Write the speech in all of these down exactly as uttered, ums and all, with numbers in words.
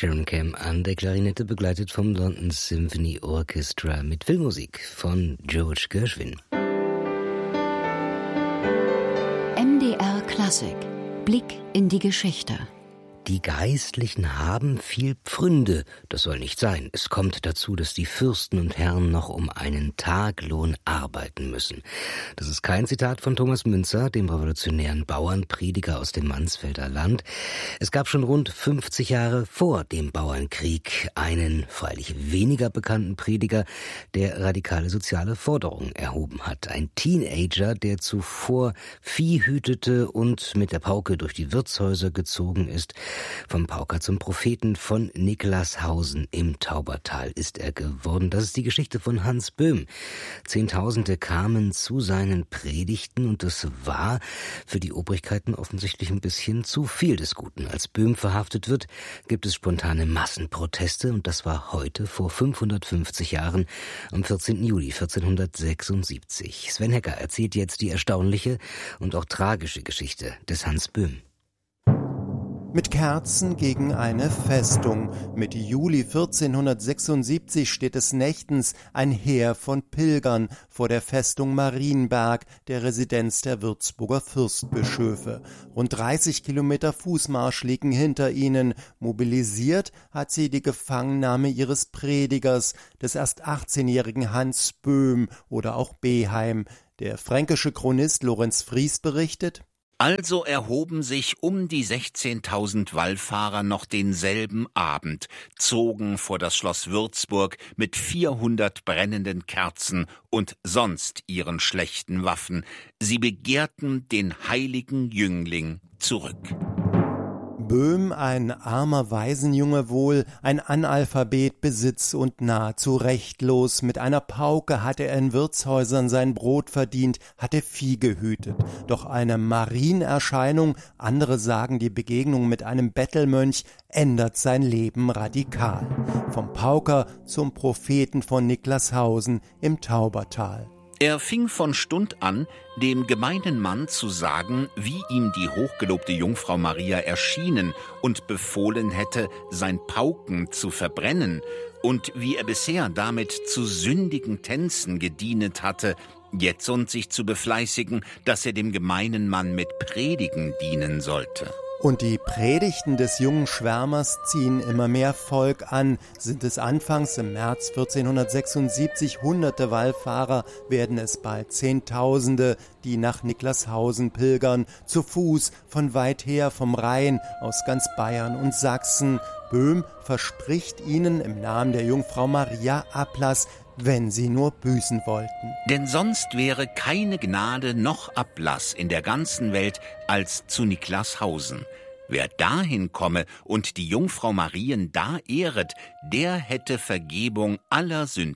Sharon Cam an der Klarinette, begleitet vom London Symphony Orchestra mit Filmmusik von George Gershwin. M D R Klassik. Blick in die Geschichte. Die Geistlichen haben viel Pfründe. Das soll nicht sein. Es kommt dazu, dass die Fürsten und Herren noch um einen Taglohn arbeiten müssen. Das ist kein Zitat von Thomas Müntzer, dem revolutionären Bauernprediger aus dem Mansfelder Land. Es gab schon rund fünfzig Jahre vor dem Bauernkrieg einen, freilich weniger bekannten Prediger, der radikale soziale Forderungen erhoben hat. Ein Teenager, der zuvor Vieh hütete und mit der Pauke durch die Wirtshäuser gezogen ist. Vom Pauker zum Propheten von Niklashausen im Taubertal ist er geworden. Das ist die Geschichte von Hans Böhm. Zehntausende kamen zu seinen Predigten und das war für die Obrigkeiten offensichtlich ein bisschen zu viel des Guten. Als Böhm verhaftet wird, gibt es spontane Massenproteste und das war heute vor fünfhundertfünfzig Jahren am vierzehnten Juli vierzehnhundertsechsundsiebzig. Sven Hecker erzählt jetzt die erstaunliche und auch tragische Geschichte des Hans Böhm. Mit Kerzen gegen eine Festung. Mitte Juli vierzehnhundertsechsundsiebzig steht es nächtens ein Heer von Pilgern vor der Festung Marienberg, der Residenz der Würzburger Fürstbischöfe. Rund dreißig Kilometer Fußmarsch liegen hinter ihnen. Mobilisiert hat sie die Gefangennahme ihres Predigers, des erst achtzehnjährigen Hans Böhm oder auch Beheim. Der fränkische Chronist Lorenz Fries berichtet: Also erhoben sich um die sechzehntausend Wallfahrer noch denselben Abend, zogen vor das Schloss Würzburg mit vierhundert brennenden Kerzen und sonst ihren schlechten Waffen. Sie begehrten den heiligen Jüngling zurück. Böhm, ein armer Waisenjunge wohl, ein Analphabet, Besitz und nahezu rechtlos. Mit einer Pauke hatte er in Wirtshäusern sein Brot verdient, hatte Vieh gehütet. Doch eine Marienerscheinung, andere sagen die Begegnung mit einem Bettelmönch, ändert sein Leben radikal. Vom Pauker zum Propheten von Niklashausen im Taubertal. Er fing von Stund an, dem gemeinen Mann zu sagen, wie ihm die hochgelobte Jungfrau Maria erschienen und befohlen hätte, sein Pauken zu verbrennen und wie er bisher damit zu sündigen Tänzen gedienet hatte, jetzund sich zu befleißigen, dass er dem gemeinen Mann mit Predigen dienen sollte. Und die Predigten des jungen Schwärmers ziehen immer mehr Volk an. Sind es anfangs im März vierzehnhundertsechsundsiebzig hunderte Wallfahrer, werden es bald Zehntausende, die nach Niklashausen pilgern, zu Fuß, von weit her vom Rhein, aus ganz Bayern und Sachsen. Böhm verspricht ihnen im Namen der Jungfrau Maria Ablass, wenn sie nur büßen wollten. Denn sonst wäre keine Gnade noch Ablass in der ganzen Welt als zu Niklashausen. Wer dahin komme und die Jungfrau Marien da ehret, der hätte Vergebung aller Sünden.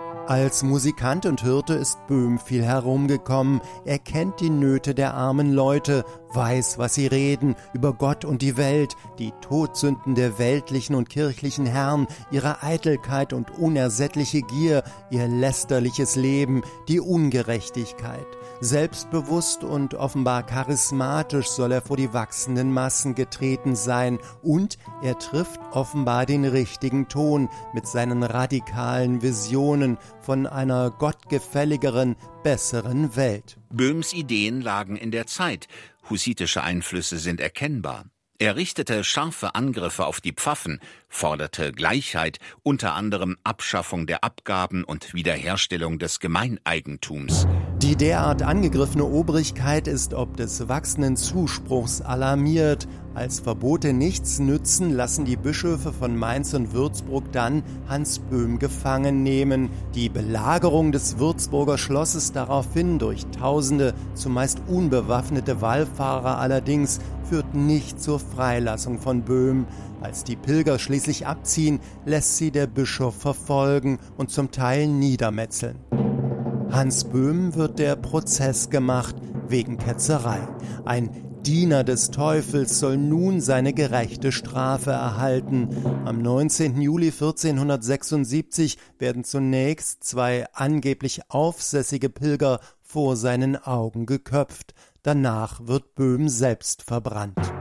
Als Musikant und Hirte ist Böhm viel herumgekommen. Er kennt die Nöte der armen Leute, weiß, was sie reden, über Gott und die Welt, die Todsünden der weltlichen und kirchlichen Herren, ihre Eitelkeit und unersättliche Gier, ihr lästerliches Leben, die Ungerechtigkeit. Selbstbewusst und offenbar charismatisch soll er vor die wachsenden Massen getreten sein und er trifft offenbar den richtigen Ton mit seinen radikalen Visionen von einer gottgefälligeren, besseren Welt. Böhms Ideen lagen in der Zeit. Hussitische Einflüsse sind erkennbar. Er richtete scharfe Angriffe auf die Pfaffen, forderte Gleichheit, unter anderem Abschaffung der Abgaben und Wiederherstellung des Gemeineigentums. Die derart angegriffene Obrigkeit ist ob des wachsenden Zuspruchs alarmiert. Als Verbote nichts nützen, lassen die Bischöfe von Mainz und Würzburg dann Hans Böhm gefangen nehmen. Die Belagerung des Würzburger Schlosses daraufhin durch Tausende, zumeist unbewaffnete Wallfahrer allerdings, führt nicht zur Freilassung von Böhm. Als die Pilger schließlich abziehen, lässt sie der Bischof verfolgen und zum Teil niedermetzeln. Hans Böhm wird der Prozess gemacht wegen Ketzerei. Ein Diener des Teufels soll nun seine gerechte Strafe erhalten. Am neunzehnten Juli vierzehnhundertsechsundsiebzig werden zunächst zwei angeblich aufsässige Pilger vor seinen Augen geköpft. Danach wird Böhm selbst verbrannt.